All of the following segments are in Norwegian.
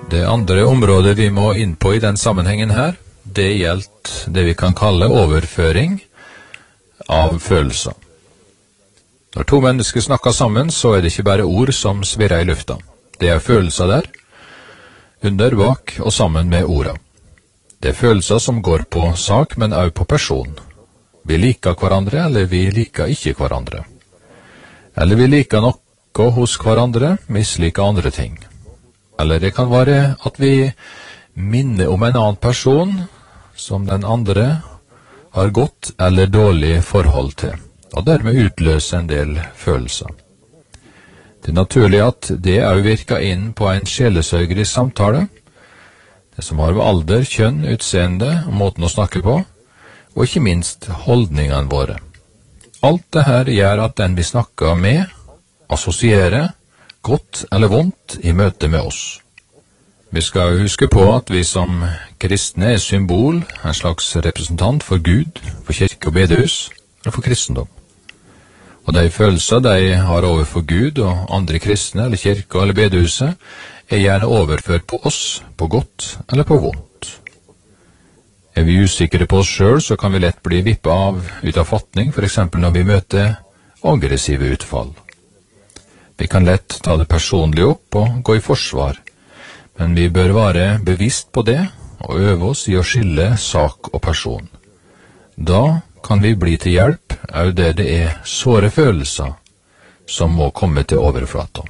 Det andre området vi må inn på i den sammenhengen her, det gjelder det vi kan kalle overføring av følelser. Når to mennesker snakker sammen, så er det ikke bare ord som svirrer i lufta. Det er følelser der, under, bak og sammen med ordene. Det er følelser som går på sak, men også på person. Vi liker hverandre, eller vi liker ikke hverandre. Eller vi liker noe hos hverandre, misliker andre ting. Eller det kan være at vi minner om en annen person som den andre har godt eller dårlig forhold til, og dermed utløser en del følelser. Det er naturlig at det også virker inn på en sjelesørgerisk samtale, det som har med alder, kjønn, utseende og måten å snakke på, og ikke minst holdningene våre. Alt det her gjør at den vi snakker med, assosierer godt eller vondt i møte med oss. Vi skal huske på at vi som kristne er symbol, en slags representant for Gud, for kirke og bedehus, og for kristendom. Og de følelser de har overfor Gud og andre kristne, eller kirke eller bedehuset, er gjerne overført på oss, på godt eller på vondt. Er vi usikre på oss selv, så kan vi lett bli vippet ut av fatning, for eksempel når vi møter aggressive utfall. Vi kan lett ta det personlig opp og gå i forsvar, men vi bør være bevisst på det og øve oss i å skille sak og person. Da kan vi bli til hjelp av det er såre følelser som må komme til overflata.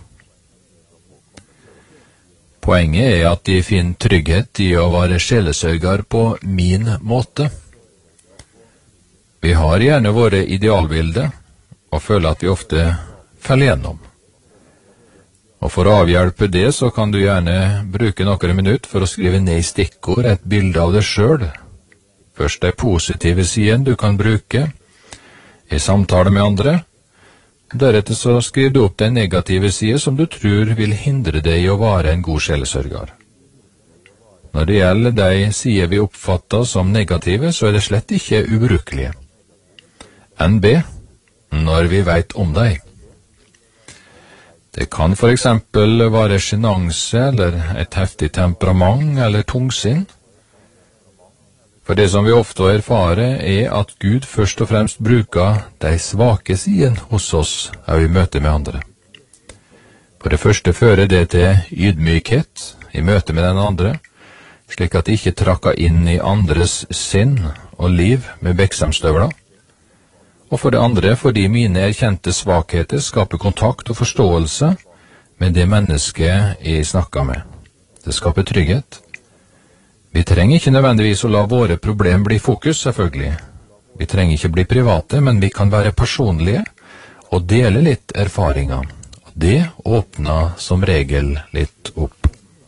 Poenget er at de finner trygghet i å være sjelesørger på min måte. Vi har gjerne våre idealbilder og føler at vi ofte faller gjennom. Og for å avhjelpe det så kan du gjerne bruke noen minutter for å skrive ned i stikkord et bilde av deg selv. Først de positive sidene du kan bruke i samtale med andre. Deretter så skriver du opp de negative sider som du tror vil hindre deg i å være en god sjelesørger. Når det gjelder de sider vi oppfatter som negative, så er det slett ikke ubrukelige. NB, når vi vet om dem. Det kan for eksempel være sjenanse, eller et heftig temperament, eller tungsinn. For det som vi ofte erfarer er at Gud først og fremst bruker de svake sidene hos oss av i møte med andre. For det første fører det til ydmykhet i møte med den andre, slik at de ikke trakker inn i andres sinn og liv med bekksemstøvler. Og for det andre fordi mine erkjente svakheter skaper kontakt og forståelse med det mennesket jeg snakker med. Det skaper trygghet. Vi trenger ikke nødvendigvis å la våre problem bli fokus, selvfølgelig. Vi trenger ikke bli private, men vi kan være personlige og dele litt erfaringer. Det åpner som regel litt opp.